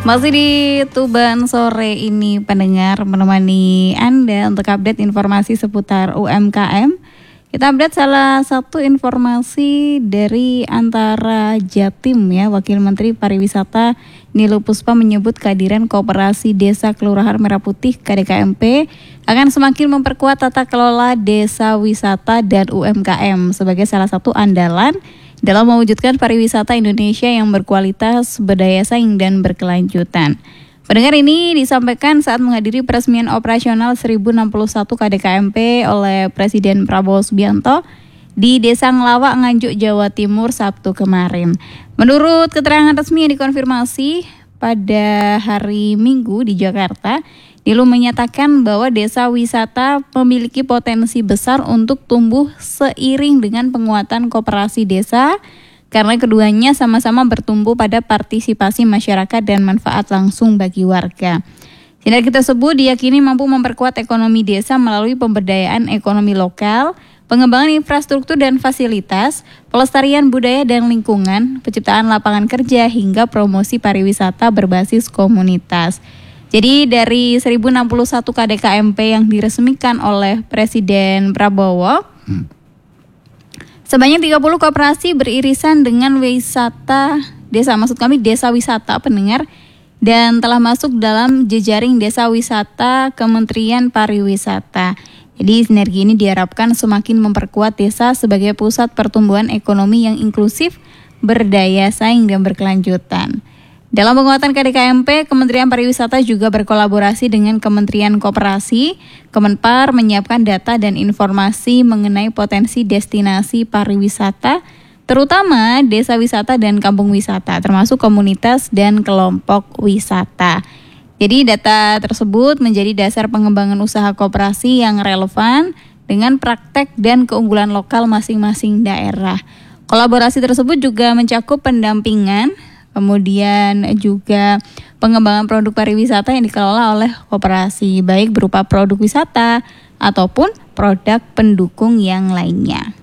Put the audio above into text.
Masih di Tuban sore ini pendengar, menemani Anda untuk update informasi seputar UMKM. Kita update salah satu informasi dari antara Jatim ya. Wakil Menteri Pariwisata Niluh Puspa menyebut kehadiran Koperasi Desa Kelurahan Merah Putih KDKMP akan semakin memperkuat tata kelola desa wisata dan UMKM sebagai salah satu andalan dalam mewujudkan pariwisata Indonesia yang berkualitas, berdaya saing, dan berkelanjutan. Pendengar, ini disampaikan saat menghadiri peresmian operasional 1061 KDKMP oleh Presiden Prabowo Subianto di Desa Ngelawak, Nganjuk, Jawa Timur, Sabtu kemarin. Menurut keterangan resmi yang dikonfirmasi pada hari Minggu di Jakarta, Niluh menyatakan bahwa desa wisata memiliki potensi besar untuk tumbuh seiring dengan penguatan koperasi desa karena keduanya sama-sama bertumbuh pada partisipasi masyarakat dan manfaat langsung bagi warga. Sinergi tersebut diyakini mampu memperkuat ekonomi desa melalui pemberdayaan ekonomi lokal, pengembangan infrastruktur dan fasilitas, pelestarian budaya dan lingkungan, penciptaan lapangan kerja hingga promosi pariwisata berbasis komunitas. Jadi dari 1061 KDKMP yang diresmikan oleh Presiden Prabowo, sebanyak 30 koperasi beririsan dengan wisata desa, maksud kami desa wisata pendengar, dan telah masuk dalam jejaring desa wisata Kementerian Pariwisata. Jadi sinergi ini diharapkan semakin memperkuat desa sebagai pusat pertumbuhan ekonomi yang inklusif, berdaya saing dan berkelanjutan. Dalam penguatan KDKMP, Kementerian Pariwisata juga berkolaborasi dengan Kementerian Koperasi. Kemenpar menyiapkan data dan informasi mengenai potensi destinasi pariwisata, terutama desa wisata dan kampung wisata, termasuk komunitas dan kelompok wisata. Jadi data tersebut menjadi dasar pengembangan usaha koperasi yang relevan dengan praktek dan keunggulan lokal masing-masing daerah. Kolaborasi tersebut juga mencakup pendampingan, kemudian juga pengembangan produk pariwisata yang dikelola oleh koperasi, baik berupa produk wisata ataupun produk pendukung yang lainnya.